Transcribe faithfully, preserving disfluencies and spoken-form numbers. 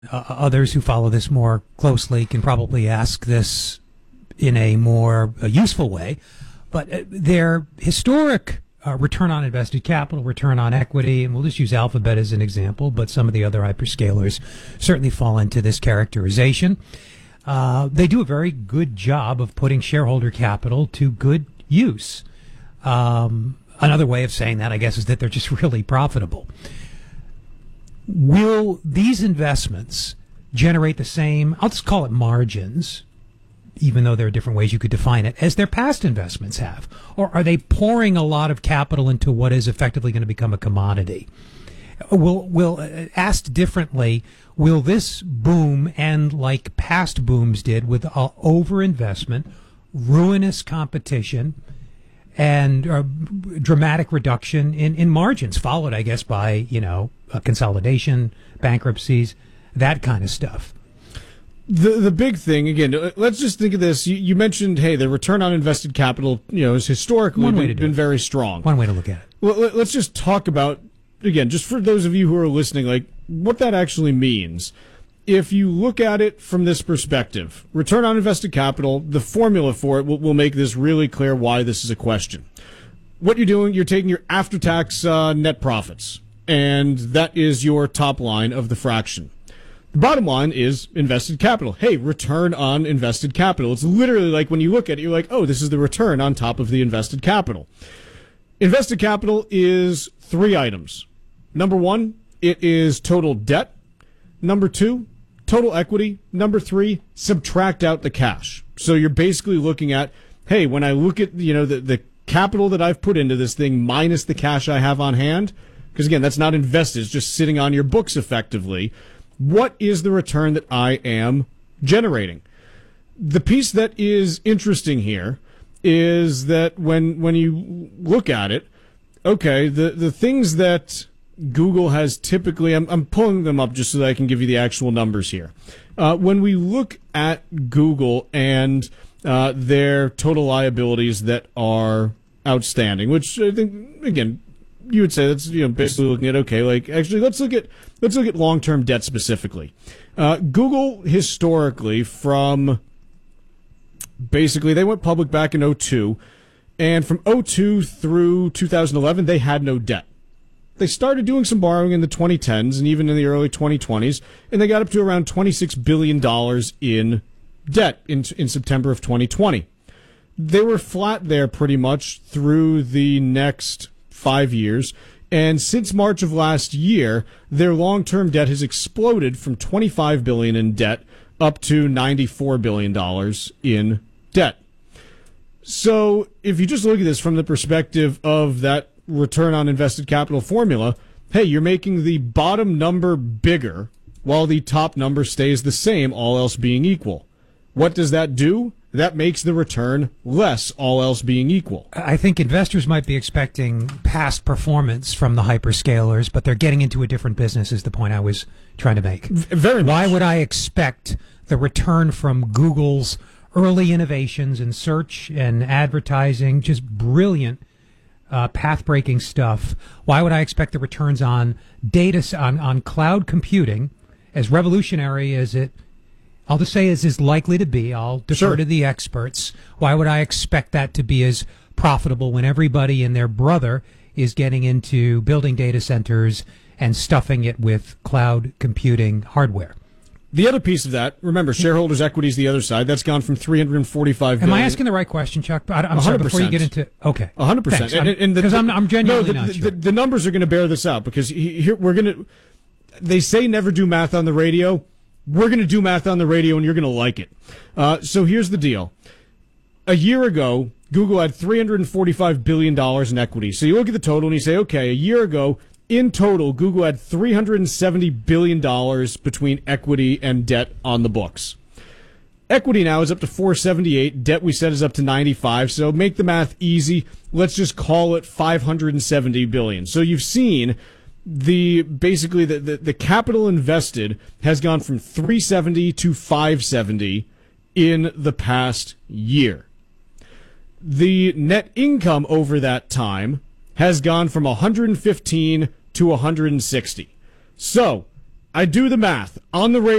Uh, others who follow this more closely can probably ask this in a more uh, useful way, but uh, their historic uh, return on invested capital, return on equity, and we'll just use Alphabet as an example, but some of the other hyperscalers certainly fall into this characterization. Uh, they do a very good job of putting shareholder capital to good use. Um, another way of saying that, I guess, is that they're just really profitable. Will these investments generate the same, I'll just call it margins, even though there are different ways you could define it, as their past investments have? Or are they pouring a lot of capital into what is effectively going to become a commodity? Will, will uh, asked differently, will this boom end like past booms did with uh, overinvestment, ruinous competition, and uh, dramatic reduction in, in margins, followed, I guess, by, you know, uh, consolidation, bankruptcies, that kind of stuff? The the big thing, again, let's just think of this. You, you mentioned, hey, the return on invested capital, you know, has historically One way been, to do been it. very strong. One way to look at it. Well, let- let's just talk about, again, just for those of you who are listening, like what that actually means. If you look at it from this perspective, return on invested capital, the formula for it will, will make this really clear why this is a question. What you're doing, you're taking your after-tax uh, net profits, and that is your top line of the fraction. The bottom line is invested capital. Hey, return on invested capital. It's literally like when you look at it, you're like, oh, this is the return on top of the invested capital. Invested capital is three items. Number one, it is total debt. Number two, total equity. Number three, subtract out the cash. So you're basically looking at, hey, when I look at, you know, the, the capital that I've put into this thing minus the cash I have on hand, because again, that's not invested, it's just sitting on your books effectively. What is the return that I am generating? The piece that is interesting here is that when when you look at it, okay, the, the things that Google has typically, I'm, I'm pulling them up just so that I can give you the actual numbers here. Uh, when we look at Google and uh, their total liabilities that are outstanding, which I think, again, you would say that's, you know, basically looking at, okay, like actually let's look at let's look at long-term debt specifically. Uh, Google historically, from basically they went public back in oh two, and from oh two through two thousand eleven they had no debt. They started doing some borrowing in the twenty tens and even in the early twenty twenties, and they got up to around twenty-six billion dollars in debt in in September of twenty twenty. They were flat there pretty much through the next five years, and since March of last year, their long-term debt has exploded from twenty-five billion dollars in debt up to ninety-four billion dollars in debt. So if you just look at this from the perspective of that return on invested capital formula, hey, you're making the bottom number bigger while the top number stays the same, all else being equal. What does that do? That makes the return less, all else being equal. I think investors might be expecting past performance from the hyperscalers, but they're getting into a different business, is the point I was trying to make. Very much. Why would I expect the return from Google's early innovations in search and advertising, just brilliant uh, path-breaking stuff? Why would I expect the returns on data, on, on cloud computing, as revolutionary as it I'll just say is is likely to be. I'll defer Sure. to the experts. Why would I expect that to be as profitable when everybody and their brother is getting into building data centers and stuffing it with cloud computing hardware? The other piece of that, remember, shareholders' equity is the other side. That's gone from three hundred forty-five billion Am dollars. I asking the right question, Chuck? I, I'm sorry, before you get into... Okay. one hundred percent. Thanks. Because I'm, I'm genuinely no, the, not the, sure. The, the numbers are going to bear this out, because he, here we're going to... They say never do math on the radio. We're going to do math on the radio, and you're going to like it. Uh, so here's the deal. A year ago, Google had three hundred forty-five billion dollars in equity. So you look at the total, and you say, okay, a year ago, in total, Google had three hundred seventy billion dollars between equity and debt on the books. Equity now is up to four hundred seventy-eight. Debt, we said, is up to ninety-five. So make the math easy. Let's just call it five hundred seventy billion dollars. So you've seen the basically the, the, the capital invested has gone from three hundred seventy to five hundred seventy in the past year. The net income over that time has gone from one hundred fifteen to one hundred sixty. So I do the math on the rate.